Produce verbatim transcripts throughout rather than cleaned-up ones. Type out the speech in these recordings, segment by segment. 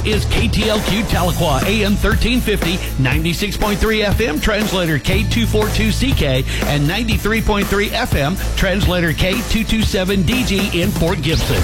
is K T L Q Tahlequah, A M thirteen fifty, ninety-six point three F M, translator K two forty-two C K, and ninety-three point three F M, translator K two twenty-seven D G in Fort Gibson.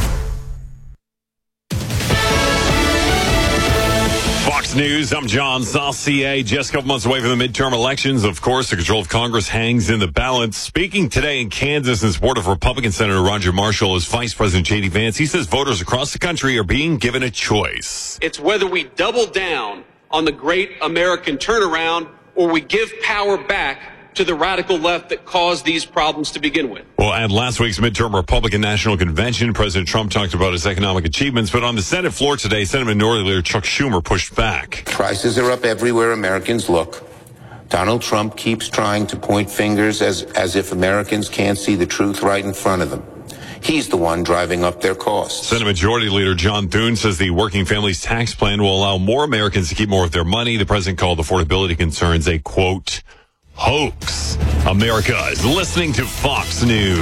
Fox News, I'm John Saucier. Just a couple months away from the midterm elections. Of course, the control of Congress hangs in the balance. Speaking today in Kansas in support of Republican Senator Roger Marshall as Vice President J D Vance, he says voters across the country are being given a choice. It's whether we double down on the great American turnaround or we give power back to the radical left that caused these problems to begin with. Well, at last week's midterm Republican National Convention, President Trump talked about his economic achievements, but on the Senate floor today, Senate Minority Leader Chuck Schumer pushed back. Prices are up everywhere Americans look. Donald Trump keeps trying to point fingers as, as if Americans can't see the truth right in front of them. He's the one driving up their costs. Senate Majority Leader John Thune says the Working Families Tax Plan will allow more Americans to keep more of their money. The president called affordability concerns a, quote, hoax. America is listening to Fox News.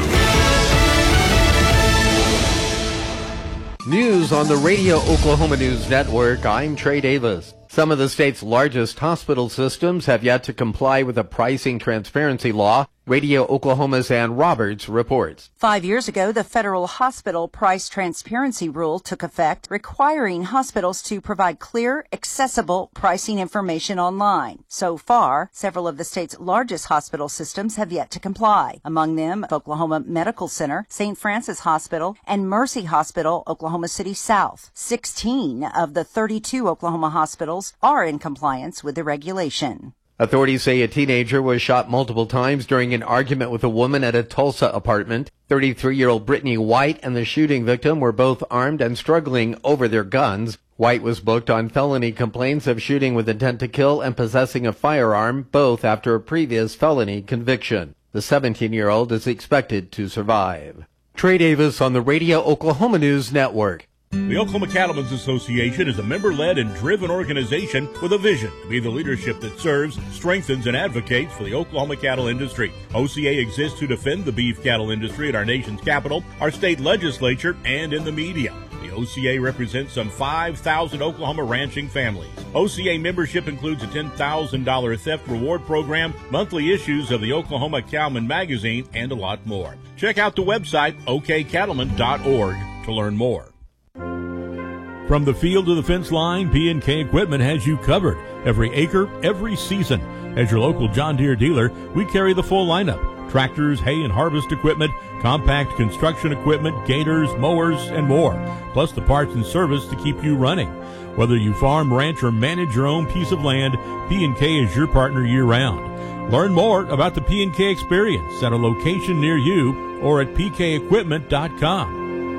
News on the Radio Oklahoma News Network. I'm Trey Davis. Some of the state's largest hospital systems have yet to comply with a pricing transparency law. Radio Oklahoma's Ann Roberts reports. Five years ago, the federal hospital price transparency rule took effect, requiring hospitals to provide clear, accessible pricing information online. So far, several of the state's largest hospital systems have yet to comply. Among them, Oklahoma Medical Center, Saint Francis Hospital, and Mercy Hospital, Oklahoma City South. Sixteen of the thirty-two Oklahoma hospitals are in compliance with the regulation. Authorities say a teenager was shot multiple times during an argument with a woman at a Tulsa apartment. thirty-three-year-old Brittany White and the shooting victim were both armed and struggling over their guns. White was booked on felony complaints of shooting with intent to kill and possessing a firearm, both after a previous felony conviction. The seventeen-year-old is expected to survive. Trey Davis on the Radio Oklahoma News Network. The Oklahoma Cattlemen's Association is a member-led and driven organization with a vision to be the leadership that serves, strengthens, and advocates for the Oklahoma cattle industry. O C A exists to defend the beef cattle industry at our nation's capital, our state legislature, and in the media. The O C A represents some five thousand Oklahoma ranching families. O C A membership includes a ten thousand dollars theft reward program, monthly issues of the Oklahoma Cowman magazine, and a lot more. Check out the website o k cattlemen dot org to learn more. From the field to the fence line, P and K Equipment has you covered. Every acre, every season. As your local John Deere dealer, we carry the full lineup. Tractors, hay and harvest equipment, compact construction equipment, gators, mowers, and more. Plus the parts and service to keep you running. Whether you farm, ranch, or manage your own piece of land, P and K is your partner year-round. Learn more about the P and K experience at a location near you or at p k equipment dot com.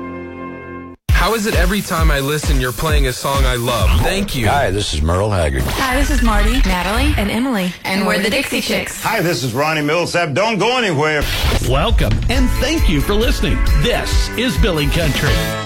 How is it every time I listen, you're playing a song I love? Thank you. Hi, this is Merle Haggard. Hi, this is Marty, Natalie, and Emily. And we're the Dixie Chicks. Hi, this is Ronnie Millsap. Don't go anywhere. Welcome, and thank you for listening. This is Billy Country.